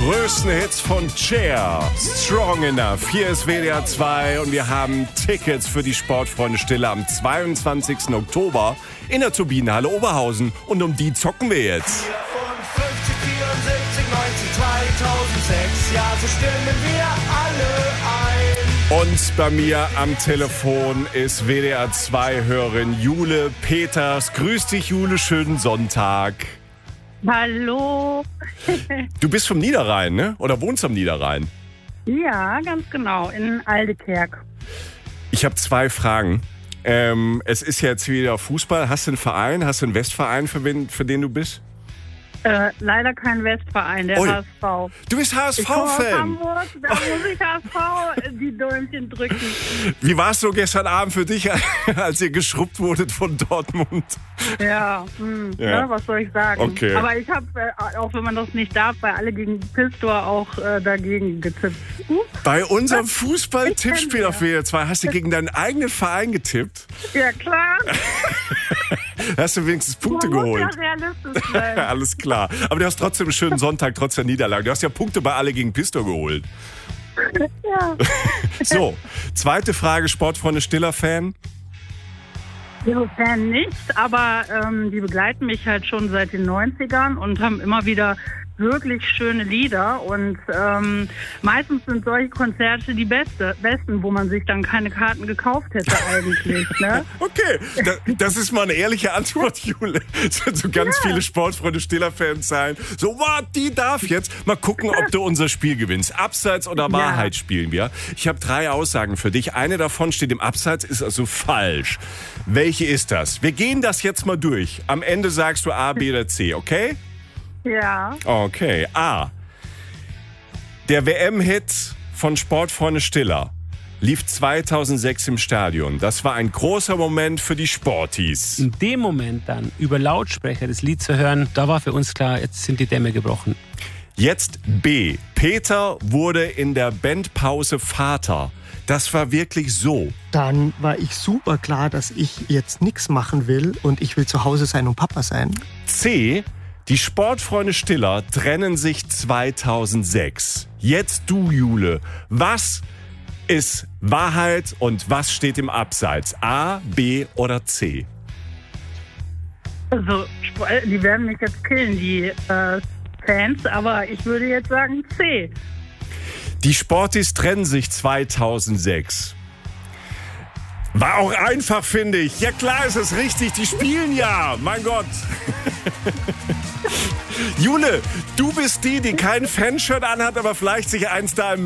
größten Hits von Cher. Strong Enough. Hier ist WDR 2 und wir haben Tickets für die Sportfreunde Stille am 22. Oktober in der Turbinenhalle Oberhausen. Und um die zocken wir jetzt. 54, 74, 19, 2006, ja, so stimmen wir alle ein. Und bei mir am Telefon ist WDR 2-Hörerin Jule Peters. Grüß dich, Jule, schönen Sonntag. Hallo. Du bist vom Niederrhein, ne? Oder wohnst am Niederrhein? Ja, ganz genau, in Aldekerk. Ich habe 2 Fragen. Es ist jetzt wieder Fußball. Hast du einen Verein? Hast du einen Westverein, für den du bist? Leider kein Westverein, der Ui. HSV. Du bist Ich komme aus HSV-Fan. Hamburg, da muss ich HSV die Däumchen drücken. Wie war es so gestern Abend für dich, als ihr geschrubbt wurdet von Dortmund? Ja, Ja. Ne, was soll ich sagen? Okay. Aber ich habe, auch wenn man das nicht darf, bei alle gegen Pistor auch dagegen getippt. Bei unserem Fußball-Tippspiel auf WDR 2 hast du gegen deinen eigenen Verein getippt. Ja, klar. Hast du wenigstens Punkte Man muss geholt. ja realistisch sein. Alles klar. Aber du hast trotzdem einen schönen Sonntag, trotz der Niederlage. Du hast ja Punkte bei alle gegen Pistor geholt. Ja. So, zweite Frage, Sportfreunde Stiller-Fan. Insofern nicht, aber die begleiten mich halt schon seit den 90ern und haben immer wieder wirklich schöne Lieder und meistens sind solche Konzerte die besten, wo man sich dann keine Karten gekauft hätte eigentlich. Ne? Okay, das ist mal eine ehrliche Antwort, Jule. Es werden so ganz viele Sportfreunde Stiller-Fans sein. So, die darf jetzt. Mal gucken, ob du unser Spiel gewinnst. Abseits oder Wahrheit spielen wir. Ich habe 3 Aussagen für dich. Eine davon steht im Abseits, ist also falsch. Welche ist das? Wir gehen das jetzt mal durch. Am Ende sagst du A, B oder C, okay? Ja. Okay. A. Der WM-Hit von Sportfreunde Stiller lief 2006 im Stadion. Das war ein großer Moment für die Sportis. In dem Moment dann über Lautsprecher das Lied zu hören, da war für uns klar, jetzt sind die Dämme gebrochen. Jetzt B. Peter wurde in der Bandpause Vater. Das war wirklich so. Dann war ich super klar, dass ich jetzt nichts machen will und ich will zu Hause sein und Papa sein. C. Die Sportfreunde Stiller trennen sich 2006. Jetzt du, Jule. Was ist Wahrheit und was steht im Abseits? A, B oder C? Also, die werden mich jetzt killen, die Fans, aber ich würde jetzt sagen C. Die Sportis trennen sich 2006. War auch einfach, finde ich. Ja klar ist es richtig, die spielen ja. Mein Gott. Jule, du bist die kein Fanshirt anhat, aber vielleicht sich eins da im